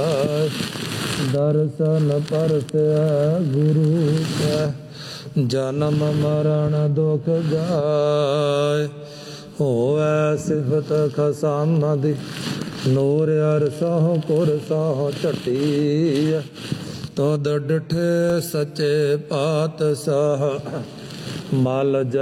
ਦਰਸ਼ਨ ਪਰਸੈ ਗੁਰੂ ਕੈ, ਜਨਮ ਮਰਨ ਦੁਖ ਜਾਇ। ਹੋਵੈ ਸਿਫਤ ਖਸਮ ਦੀ, ਨੂਰ ਅਰਸਹੁ ਪੁਰਸਹੁ ਝਟੀ। ਤਦ ਡਿਠੇ ਸੱਚੇ ਪਾਤਸ਼ਾਹ, ਮਲ